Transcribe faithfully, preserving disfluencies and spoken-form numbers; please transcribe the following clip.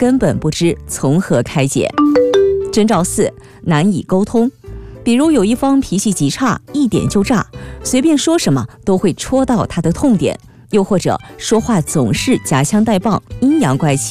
根本不知从何开解。征兆四，难以沟通。比如有一方脾气极差，一点就炸，随便说什么都会戳到他的痛点，又或者说话总是夹枪带棒，阴阳怪气，